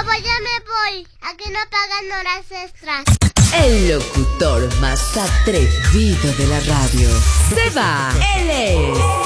Bobo, ya me voy. Aquí no pagan horas extras. El locutor más atrevido de la radio. Se va. Él es